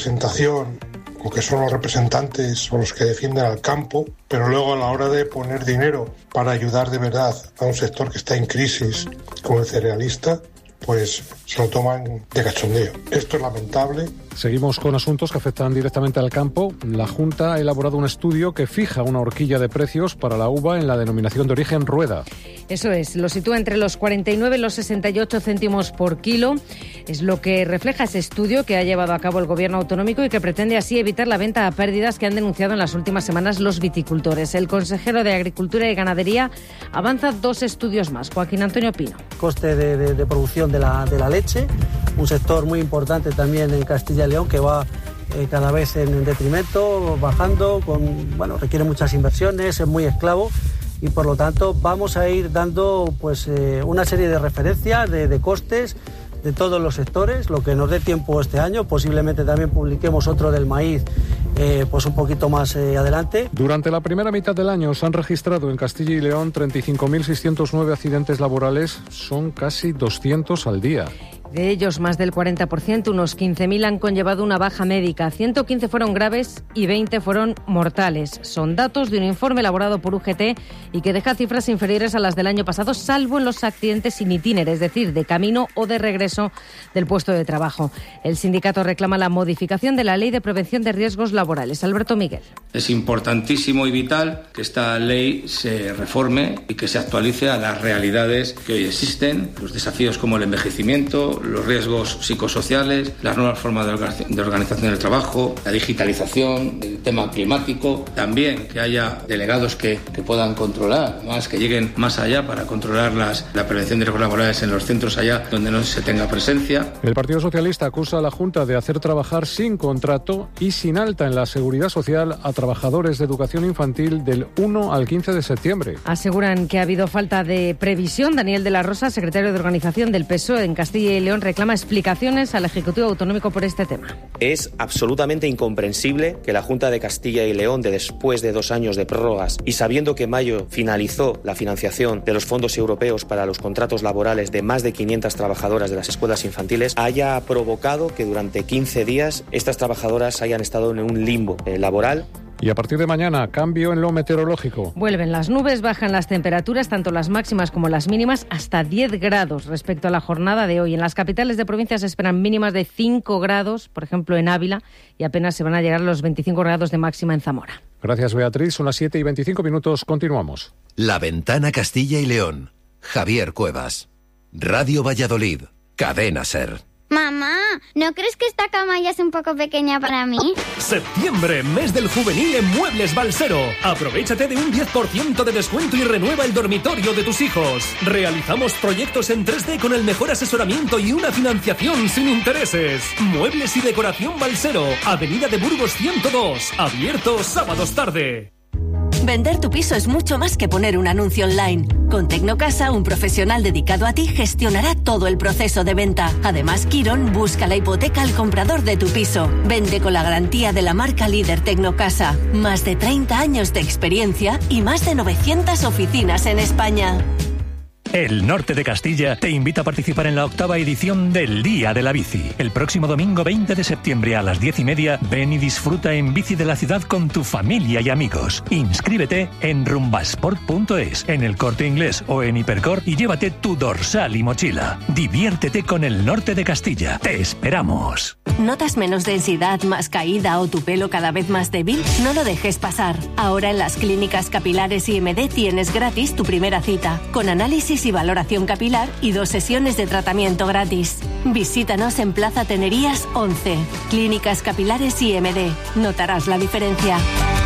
representación, o que son los representantes o los que defienden al campo, pero luego a la hora de poner dinero para ayudar de verdad a un sector que está en crisis como el cerealista, pues se lo toman de cachondeo. Esto es lamentable. Seguimos con asuntos que afectan directamente al campo. La Junta ha elaborado un estudio que fija una horquilla de precios para la uva en la denominación de origen Rueda. Eso es, lo sitúa entre los 49 y los 68 céntimos por kilo. Es lo que refleja ese estudio que ha llevado a cabo el Gobierno autonómico y que pretende así evitar la venta a pérdidas que han denunciado en las últimas semanas los viticultores. El consejero de Agricultura y Ganadería avanza 2 estudios más. Joaquín Antonio Pino. Coste de producción de la leche, un sector muy importante también en Castilla y León que va cada vez en detrimento, bajando, requiere muchas inversiones, es muy esclavo. Y por lo tanto vamos a ir dando una serie de referencias de costes de todos los sectores, lo que nos dé tiempo este año. Posiblemente también publiquemos otro del maíz un poquito más adelante. Durante la primera mitad del año se han registrado en Castilla y León 35.609 accidentes laborales, son casi 200 al día. De ellos, más del 40%, unos 15.000 han conllevado una baja médica. 115 fueron graves y 20 fueron mortales. Son datos de un informe elaborado por UGT y que deja cifras inferiores a las del año pasado, salvo en los accidentes sin itinere, es decir, de camino o de regreso del puesto de trabajo. El sindicato reclama la modificación de la Ley de Prevención de Riesgos Laborales. Alberto Miguel. Es importantísimo y vital que esta ley se reforme y que se actualice a las realidades que hoy existen, los desafíos como el envejecimiento, los riesgos psicosociales, las nuevas formas de organización del trabajo, la digitalización, el tema climático, también que haya delegados que puedan controlar, más que lleguen más allá para controlar la prevención de riesgos laborales en los centros allá donde no se tenga presencia. El Partido Socialista acusa a la Junta de hacer trabajar sin contrato y sin alta en la Seguridad Social a trabajadores de educación infantil del 1 al 15 de septiembre. Aseguran que ha habido falta de previsión. Daniel de la Rosa, secretario de Organización del PSOE en Castilla y León, reclama explicaciones al Ejecutivo Autonómico por este tema. Es absolutamente incomprensible que la Junta de Castilla y León, después de 2 años de prórrogas y sabiendo que en mayo finalizó la financiación de los fondos europeos para los contratos laborales de más de 500 trabajadoras de las escuelas infantiles, haya provocado que durante 15 días estas trabajadoras hayan estado en un limbo laboral. Y a partir de mañana, cambio en lo meteorológico. Vuelven las nubes, bajan las temperaturas, tanto las máximas como las mínimas, hasta 10 grados respecto a la jornada de hoy. En las capitales de provincia se esperan mínimas de 5 grados, por ejemplo en Ávila, y apenas se van a llegar a los 25 grados de máxima en Zamora. Gracias, Beatriz. Son las 7:25, continuamos. La Ventana Castilla y León. Javier Cuevas. Radio Valladolid. Cadena SER. Mamá, ¿no crees que esta cama ya es un poco pequeña para mí? Septiembre, mes del juvenil en Muebles Balsero. Aprovéchate de un 10% de descuento y renueva el dormitorio de tus hijos. Realizamos proyectos en 3D con el mejor asesoramiento y una financiación sin intereses. Muebles y decoración Balsero, Avenida de Burgos 102, abierto sábados tarde. Vender tu piso es mucho más que poner un anuncio online. Con Tecnocasa, un profesional dedicado a ti gestionará todo el proceso de venta. Además, Quirón busca la hipoteca al comprador de tu piso. Vende con la garantía de la marca líder Tecnocasa. Más de 30 años de experiencia y más de 900 oficinas en España. El Norte de Castilla te invita a participar en la 8ª edición del Día de la Bici. El próximo domingo 20 de septiembre a las 10:30, ven y disfruta en bici de la ciudad con tu familia y amigos. Inscríbete en rumbasport.es, en El Corte Inglés o en Hipercor y llévate tu dorsal y mochila. Diviértete con el Norte de Castilla. ¡Te esperamos! ¿Notas menos densidad, más caída o tu pelo cada vez más débil? No lo dejes pasar. Ahora en las clínicas capilares IMD tienes gratis tu primera cita, con análisis y valoración capilar y 2 sesiones de tratamiento gratis. Visítanos en Plaza Tenerías 11. Clínicas Capilares IMD. Notarás la diferencia.